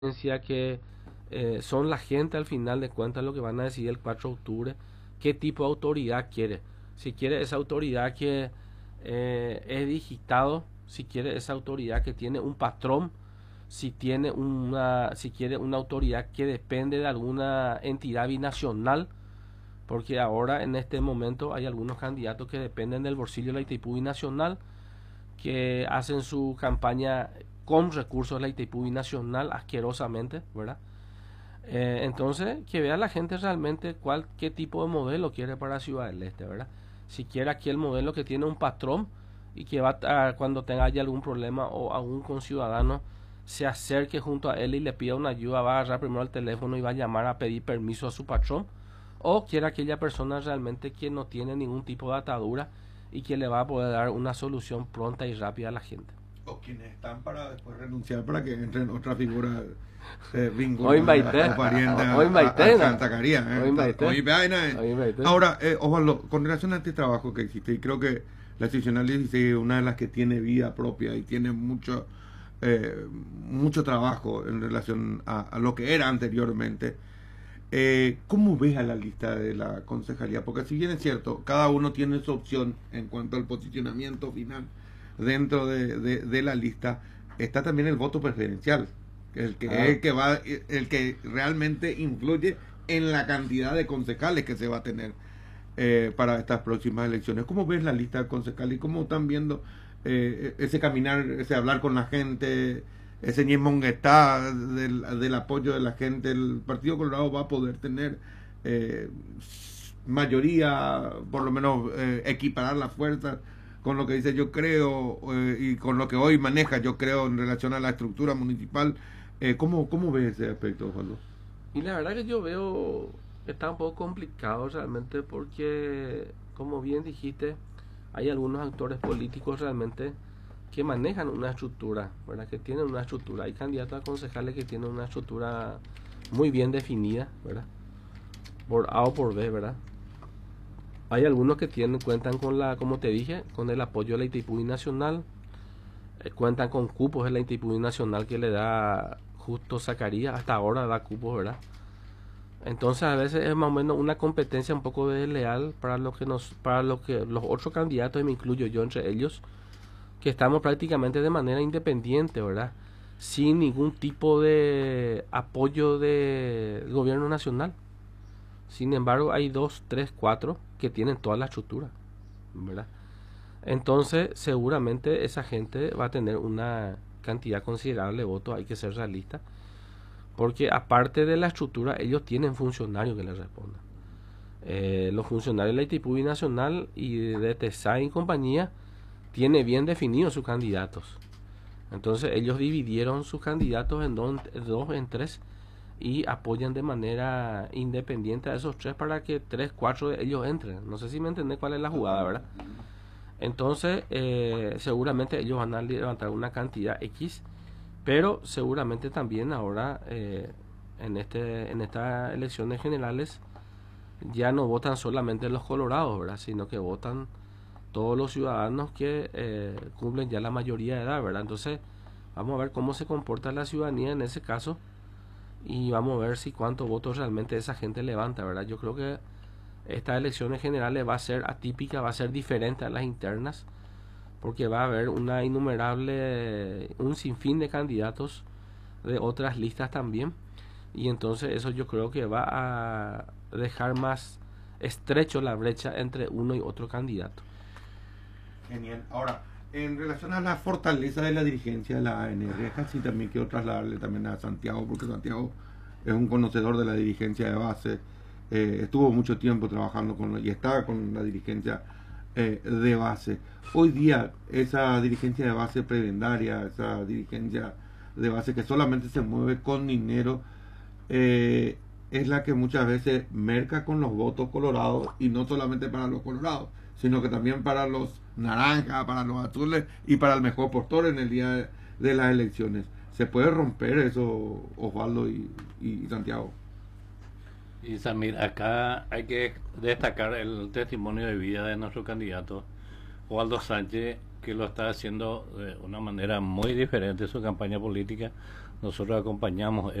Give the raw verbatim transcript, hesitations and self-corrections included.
que eh, son la gente al final de cuentas lo que van a decidir el cuatro de octubre qué tipo de autoridad quiere. Si quiere esa autoridad que eh, es digitado, si quiere esa autoridad que tiene un patrón, si tiene una, si quiere una autoridad que depende de alguna entidad binacional, porque ahora en este momento hay algunos candidatos que dependen del bolsillo de la Itaipú binacional, que hacen su campaña con recursos de la Itaipú binacional asquerosamente, ¿verdad? Eh, entonces, que vea la gente realmente cuál, qué tipo de modelo quiere para Ciudad del Este, ¿verdad? Si quiere aquí el modelo que tiene un patrón y que va a, cuando tenga haya algún problema o algún conciudadano se acerque junto a él y le pida una ayuda, va a agarrar primero el teléfono y va a llamar a pedir permiso a su patrón, o quiere aquella persona realmente que no tiene ningún tipo de atadura y que le va a poder dar una solución pronta y rápida a la gente. O quienes están para después renunciar para que entren otra figura eh, Hoy vinculada o pariente a, a, a Santa Caría. ¿eh? Hoy eh. Ahora, eh, Osvaldo, con relación a este trabajo que existe, y creo que la seccional dieciséis es una de las que tiene vida propia y tiene mucho, eh, mucho trabajo en relación a, a lo que era anteriormente. Eh, ¿Cómo ves a la lista de la concejalía? Porque si bien es cierto, cada uno tiene su opción en cuanto al posicionamiento final dentro de, de, de la lista, está también el voto preferencial, el que ah. el que va, el que realmente influye en la cantidad de concejales que se va a tener eh, para estas próximas elecciones. ¿Cómo ves la lista de concejales y cómo están viendo eh, ese caminar, ese hablar con la gente, ese ñemonguetá del, del apoyo de la gente? El Partido Colorado va a poder tener eh, mayoría, por lo menos eh, equiparar las fuerzas con lo que dice Yo Creo eh, y con lo que hoy maneja Yo Creo en relación a la estructura municipal. Eh, ¿cómo, ¿Cómo ves ese aspecto, Osvaldo? Y la verdad que yo veo que está un poco complicado realmente porque, como bien dijiste, hay algunos actores políticos realmente que manejan una estructura, ¿verdad? Que tienen una estructura. Hay candidatos a concejales que tienen una estructura muy bien definida, ¿verdad? Por A o por B, ¿verdad? Hay algunos que tienen, cuentan con la, como te dije, con el apoyo de la Itaipú Nacional, eh, cuentan con cupos de la Itaipú Nacional que le da Justo Zacarías, hasta ahora da cupos, ¿verdad? Entonces a veces es más o menos una competencia un poco desleal para lo que nos, para lo que los otros candidatos, y me incluyo yo entre ellos, que estamos prácticamente de manera independiente, ¿verdad? Sin ningún tipo de apoyo del gobierno nacional. Sin embargo, hay dos, tres, cuatro que tienen toda la estructura, ¿verdad? Entonces, seguramente esa gente va a tener una cantidad considerable de votos, hay que ser realista, porque aparte de la estructura, ellos tienen funcionarios que les respondan. Eh, los funcionarios de la Itaipú Nacional y de TESAI y compañía tiene bien definidos sus candidatos. Entonces ellos dividieron sus candidatos en dos, dos en tres y apoyan de manera independiente a esos tres para que tres, cuatro de ellos entren. No sé si me entendés cuál es la jugada, ¿verdad? Entonces eh, seguramente ellos van a levantar una cantidad X, pero seguramente también ahora eh, en este en estas elecciones generales ya no votan solamente los colorados, ¿verdad? Sino que votan todos los ciudadanos que eh, cumplen ya la mayoría de edad, ¿verdad? Entonces vamos a ver cómo se comporta la ciudadanía en ese caso y vamos a ver si cuántos votos realmente esa gente levanta, ¿verdad? Yo creo que estas elecciones generales va a ser atípica, va a ser diferente a las internas, porque va a haber una innumerable, un sinfín de candidatos de otras listas también, y entonces eso yo creo que va a dejar más estrecho la brecha entre uno y otro candidato. Genial. Ahora, en relación a la fortaleza de la dirigencia de la A N R, casi también quiero trasladarle también a Santiago, porque Santiago es un conocedor de la dirigencia de base, eh, estuvo mucho tiempo trabajando con y está con la dirigencia eh, de base. Hoy día esa dirigencia de base prebendaria, esa dirigencia de base que solamente se mueve con dinero, eh, es la que muchas veces merca con los votos colorados, y no solamente para los colorados, sino que también para los naranjas, para los azules y para el mejor postor en el día de, de las elecciones. ¿Se puede romper eso, Osvaldo y, y Santiago? Y Samir, acá hay que destacar el testimonio de vida de nuestro candidato Osvaldo Sánchez, que lo está haciendo de una manera muy diferente su campaña política, nosotros acompañamos